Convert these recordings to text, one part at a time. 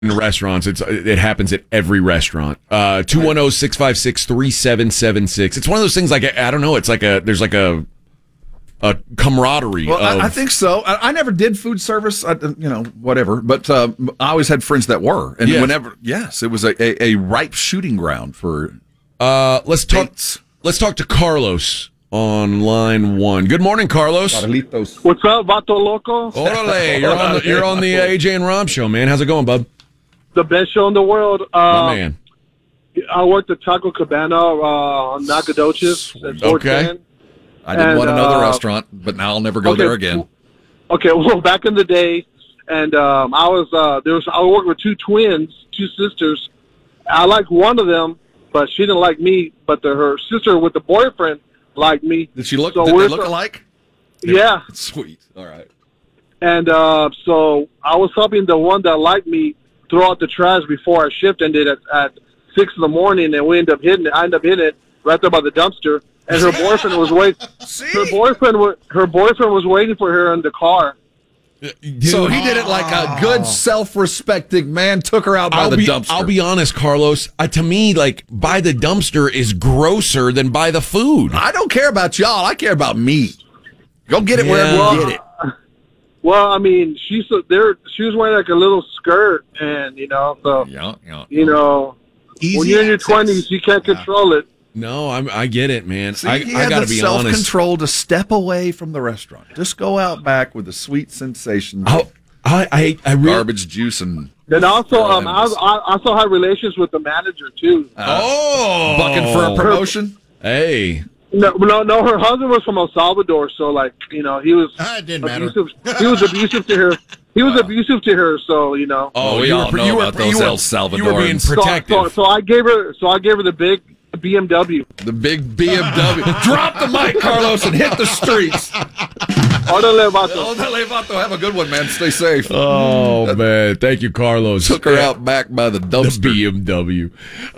in restaurants. It happens at every restaurant. 210-656-3776. It's one of those things like, I don't know, it's like there's like a camaraderie. Well, I think so. I never did food service, whatever. But I always had friends that were, and it was a ripe shooting ground for. Let's talk to Carlos on line 1. Good morning, Carlos. Carlitos. What's up, Vato Loco? Orale, you're on the AJ and Rob show, man. How's it going, bub? The best show in the world. My man. I worked at Taco Cabana on Nacogdoches. Okay. I didn't want another restaurant, but now I'll never go there again. Okay, well, back in the day, and I worked with two sisters. I liked one of them, but she didn't like me. But her sister with the boyfriend liked me. Did she look? Did they look alike? Yeah. Sweet. All right. And so I was helping the one that liked me throw out the trash before our shift ended at 6 in the morning, and I ended up hitting it right there by the dumpster. And her boyfriend was waiting. Her boyfriend was waiting for her in the car. So he did it like a good, self-respecting man. Took her out by the dumpster. I'll be honest, Carlos. To me, like, by the dumpster is grosser than by the food. I don't care about y'all. I care about me. Go get it wherever you get it. Well, I mean, she was wearing like a little skirt, and when you're in your 20s, you can't control it. No, I get it, man. See, I got to be honest. Self-control to step away from the restaurant. Just go out back with the sweet sensation. I really, garbage juice and. Then also, I also had relations with the manager too. Bucking for a promotion. Hey. No. Her husband was from El Salvador, so he was. It didn't abusive. He was abusive to her. He was abusive to her, so Oh, we all know about those El Salvadorans. You were being protective. So I gave her the big BMW. The big BMW. Drop the mic, Carlos, and hit the streets. Orale, Vato. Have a good one, man. Stay safe. Oh, man. Thank you, Carlos. Took her out back by the dumpster. The BMW.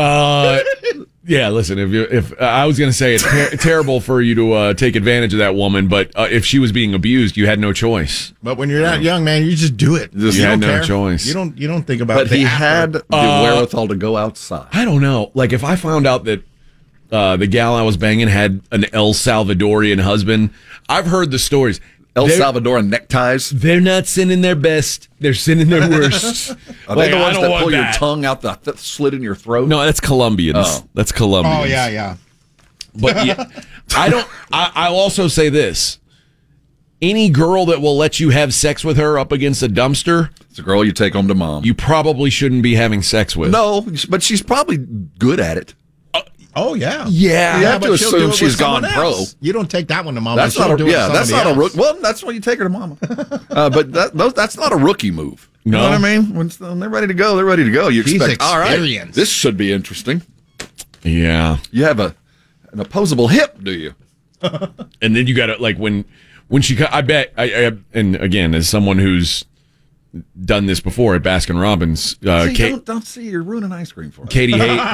Yeah, listen, if I was going to say it's terrible for you to take advantage of that woman, but if she was being abused, you had no choice. But when you're that young, man, you just do it. You had no choice. You don't think about it. But he had the wherewithal to go outside. I don't know. Like, if I found out that the gal I was banging had an El Salvadorian husband, I've heard the stories. Salvadoran neckties. They're not sending their best. They're sending their worst. Are they the ones that pull your tongue out the slit in your throat? No, that's Colombians. Oh. That's Colombians. Oh, yeah. But yeah, I'll also say this. Any girl that will let you have sex with her up against a dumpster, it's a girl you take home to mom. You probably shouldn't be having sex with. No, but she's probably good at it. Oh, yeah. Yeah. You have to assume she's gone pro. You don't take that one to mama. That's not a rookie. Well, that's why you take her to mama. But that's not a rookie move. You know what I mean? When they're ready to go, they're ready to go. You expect, all right, this should be interesting. Yeah. You have an opposable hip, do you? And then you got to, like, when she, I bet, and again, as someone who's done this before at Baskin Robbins. Don't see you're ruining ice cream for us. Katie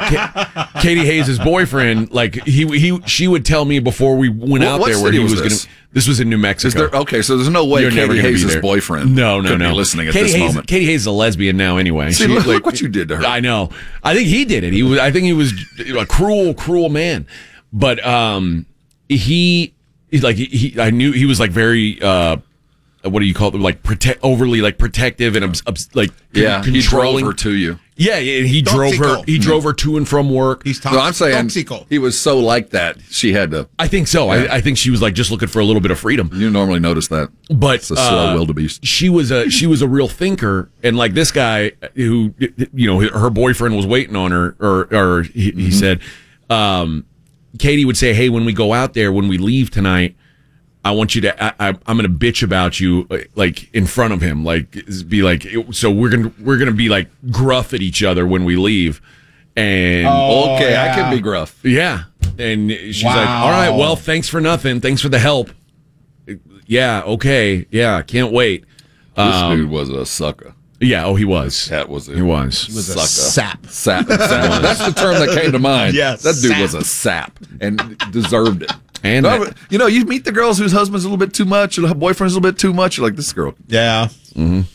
Hayes' boyfriend, like she would tell me before we went out there where he was going to. This was in New Mexico. So there's no way Katie Hayes' boyfriend. No. Be listening at this moment. Katie Hayes is a lesbian now, anyway. See, look what you did to her. I know. I think he did it. I think he was a cruel man. But I knew he was like very. What do you call it? Like overly like protective and controlling. He drove her to you. Yeah, he drove her. He drove her to and from work. I'm saying he was so like that. She had to. I think so. Yeah. I think she was like just looking for a little bit of freedom. You normally notice that, but it's a slow wildebeest. She was a real thinker, and like this guy who her boyfriend was waiting on her, or he said, Katie would say, "Hey, when we go out there, when we leave tonight, I want you to. I'm going to bitch about you, like in front of him, like be like. So we're gonna be like gruff at each other when we leave, and I can be gruff. Yeah, and she's like, all right, well, thanks for nothing, thanks for the help. Yeah, okay, yeah, can't wait. This dude was a sucker. Yeah, he was. That was it. He was. He was a sap. That's the term that came to mind. Yes, that dude was a sap and deserved it. And you meet the girls whose husband's a little bit too much, or her boyfriend's a little bit too much. You're like, this girl. Yeah. Mm-hmm.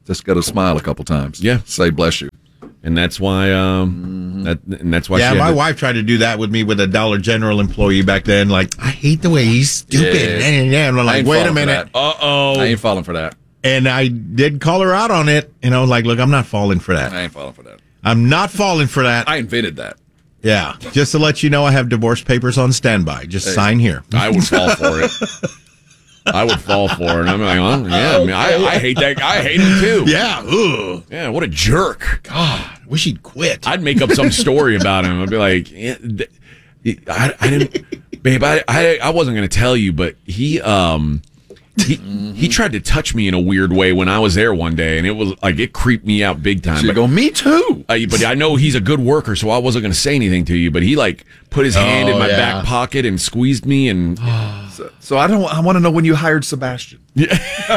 Just got to smile a couple times. Yeah. Say bless you. And that's why. That's why. Yeah, she my wife tried to do that with me with a Dollar General employee back then. Like, I hate the way he's stupid. Yeah. And I'm like, wait a minute. Uh-oh. I ain't falling for that. And I did call her out on it. And I was like, look, I'm not falling for that. I ain't falling for that. I'm not falling for that. I invented that. Yeah. Just to let you know, I have divorce papers on standby. Just sign here. I would fall for it. I would fall for it. And I'm like, well, yeah, I mean, I hate that guy. I hate him too. Yeah. Ugh. Yeah, what a jerk. God, wish he'd quit. I'd make up some story about him. I'd be like, yeah, I didn't, babe, I wasn't going to tell you, but he tried to touch me in a weird way when I was there one day, and it was like, it creeped me out big time. You go, me too. But I know he's a good worker, so I wasn't going to say anything to you, but he like put his hand in my back pocket and squeezed me and... So I want to know when you hired Sebastian. Yeah.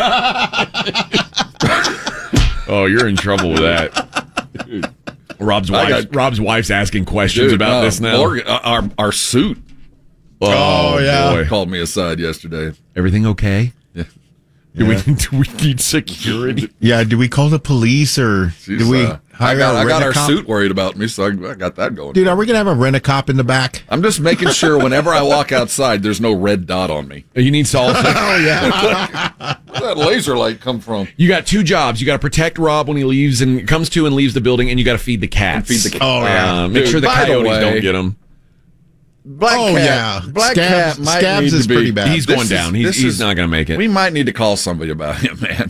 Oh, you're in trouble with that. Rob's wife's asking questions about this now. Morgan, our suit. Oh yeah, boy. Called me aside yesterday. Everything okay? Yeah. Do we need security? Yeah. Do we call the police or do we hire I got our rent-a-cop? suit worried about me, so I got that going. Dude, are we gonna have a rent-a-cop in the back? I'm just making sure whenever I walk outside, there's no red dot on me. You need salsa. Oh yeah. Where's that laser light come from? You got two jobs. You got to protect Rob when he leaves and comes to and leaves the building, and you got to feed the cats. Oh yeah. Make sure the by the coyotes way, don't get him. Black Cat Scabs might Scabs need is to be- pretty bad. He's going down. He's not going to make it. We might need to call somebody about him, man.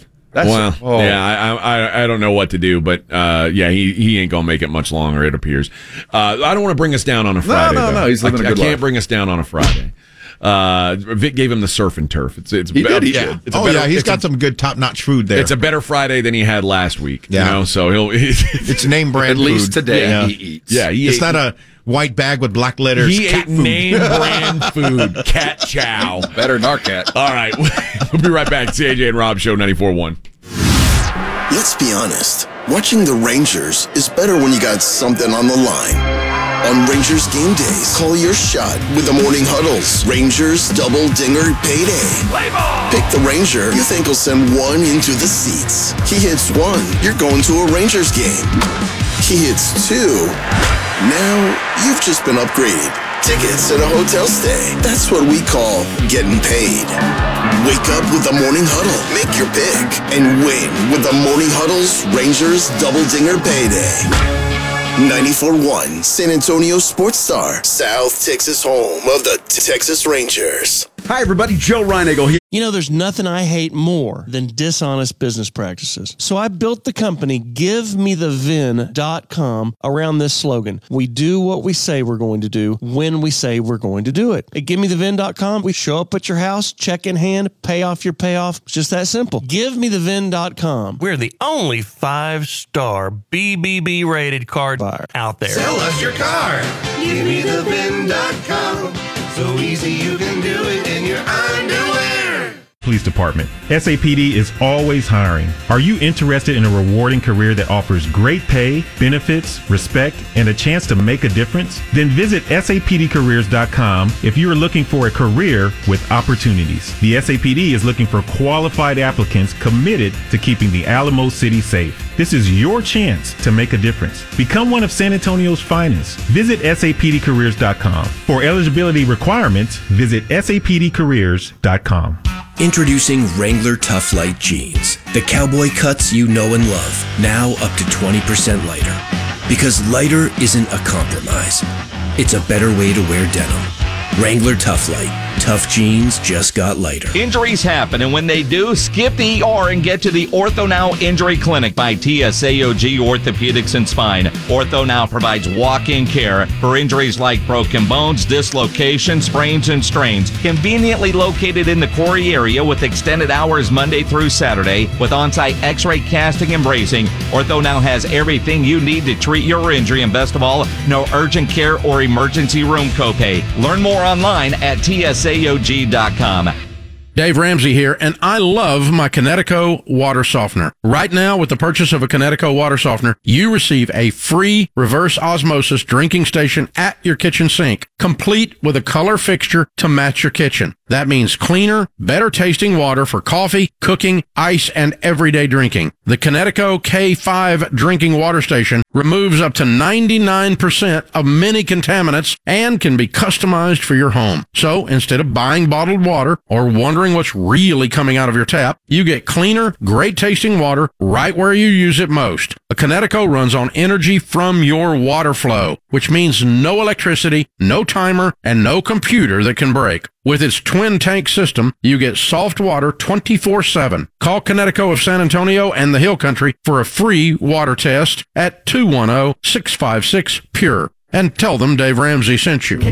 I don't know what to do, but he ain't gonna make it much longer. It appears. I don't want to bring us down on a Friday. No. He's living a good I can't life. bring us down on a Friday. Vic gave him the surf and turf. He did. He's got some good top-notch food there. It's a better Friday than he had last week. Yeah. You know, so it's name brand At least food. today he eats. Yeah, It's not a white bag with black letters. He cat ate food. name brand food. Cat chow. Better than our cat. All right, we'll be right back. CJ and Rob Show 94.1. Let's be honest. Watching the Rangers is better when you got something on the line. On Rangers game days, call your shot with the Morning Huddles. Rangers Double Dinger Payday. Play ball! Pick the Ranger you think will send one into the seats. He hits one, you're going to a Rangers game. He hits two, now you've just been upgraded. Tickets and a hotel stay. That's what we call getting paid. Wake up with the Morning Huddle. Make your pick and win with the Morning Huddle's Rangers Double Dinger Payday. 94.1 San Antonio Sports Star, South Texas home of the Texas Rangers. Hi, everybody. Joe Reinagle here. You know, there's nothing I hate more than dishonest business practices. So I built the company GiveMeTheVin.com around this slogan. We do what we say we're going to do when we say we're going to do it. At GiveMeTheVin.com, we show up at your house, check in hand, pay off your payoff. It's just that simple. GiveMeTheVin.com. We're the only 5-star BBB rated card buyer out there. Sell us your car. GiveMeTheVin.com. So easy you can do it in your underwear. Police Department. SAPD is always hiring. Are you interested in a rewarding career that offers great pay, benefits, respect, and a chance to make a difference? Then visit sapdcareers.com if you are looking for a career with opportunities. The SAPD is looking for qualified applicants committed to keeping the Alamo City safe. This is your chance to make a difference. Become one of San Antonio's finest. Visit sapdcareers.com. For eligibility requirements, visit sapdcareers.com. Introducing Wrangler Tough Light Jeans. The cowboy cuts you know and love. Now up to 20% lighter. Because lighter isn't a compromise. It's a better way to wear denim. Wrangler Tough Light. Tough jeans just got lighter. Injuries happen, and when they do, skip the ER and get to the Ortho Now Injury Clinic by TSAOG Orthopedics and Spine. Ortho Now provides walk-in care for injuries like broken bones, dislocations, sprains, and strains. Conveniently located in the Quarry area with extended hours Monday through Saturday with on-site x-ray casting and bracing, Ortho Now has everything you need to treat your injury, and best of all, no urgent care or emergency room copay. Learn more online at TSAOG.com. Dave Ramsey here, and I love my Kinetico water softener. Right now, with the purchase of a Kinetico water softener, you receive a free reverse osmosis drinking station at your kitchen sink, complete with a color fixture to match your kitchen. That means cleaner, better tasting water for coffee, cooking, ice, and everyday drinking. The Kinetico K5 drinking water station removes up to 99% of many contaminants and can be customized for your home. So instead of buying bottled water or wondering what's really coming out of your tap, you get cleaner, great tasting water right where you use it most. A Kinetico runs on energy from your water flow, which means no electricity, no timer, and no computer that can break. With its twin tank system, you get soft water 24/7. Call Kinetico of San Antonio and the Hill Country for a free water test at 210-656-PURE. And tell them Dave Ramsey sent you.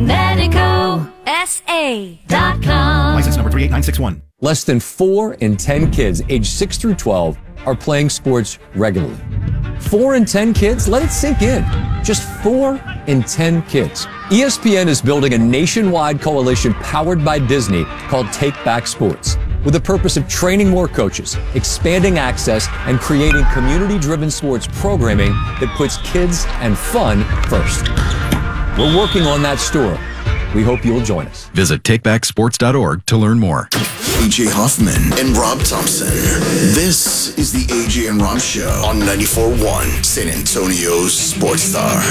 KineticoSA.com. License number 38961. Less than 4 in 10 kids aged 6 through 12 are playing sports regularly. 4 in 10 kids? Let it sink in. Just 4 in 10 kids. ESPN is building a nationwide coalition powered by Disney called Take Back Sports, with the purpose of training more coaches, expanding access, and creating community-driven sports programming that puts kids and fun first. We're working on that story. We hope you'll join us. Visit takebacksports.org to learn more. AJ Hoffman and Rob Thompson. This is the AJ and Rob Show on 94.1 San Antonio's Sports Star.